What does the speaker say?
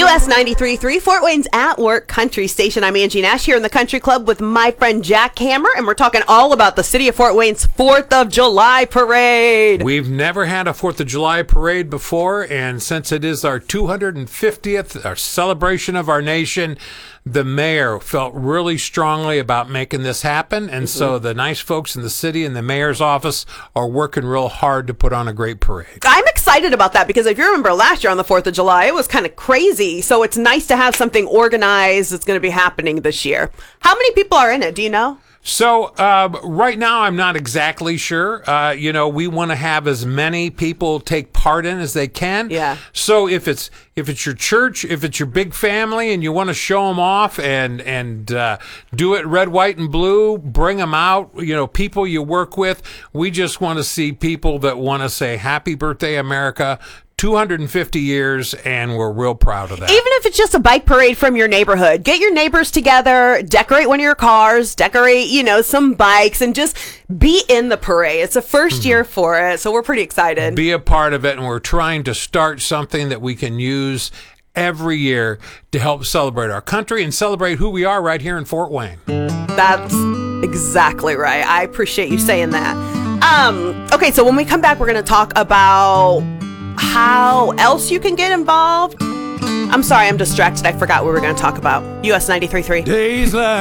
US 93.3, Fort Wayne's At Work Country Station. I'm Angie Nash here in the Country Club with my friend Jack Hammer, and we're talking all about the City of Fort Wayne's 4th of July Parade. We've never had a 4th of July parade before, and since it is our 250th, our celebration of our nation, the mayor felt really strongly about making this happen, and so the nice folks in the city and the mayor's office are working real hard to put on a great parade. I'm excited about that because if you remember last year on the 4th of July, it was kind of crazy. So it's nice to have something organized that's going to be happening this year. How many people are in it? Do you know? So right now, I'm not exactly sure. We want to have as many people take part in as they can. Yeah. So if it's your church, if it's your big family, and you want to show them off and do it red, white, and blue, bring them out. People you work with. We just want to see people that want to say "Happy Birthday, America." 250 years, and we're real proud of that. Even if it's just a bike parade from your neighborhood, get your neighbors together, decorate one of your cars, decorate, some bikes, and just be in the parade. It's the first year for it, so we're pretty excited. Be a part of it, and we're trying to start something that we can use every year to help celebrate our country and celebrate who we are right here in Fort Wayne. That's exactly right. I appreciate you saying that. Okay, so when we come back, we're going to talk about how else you can get involved. I'm sorry, I'm distracted. I forgot what we were going to talk about. US 93.3. Days like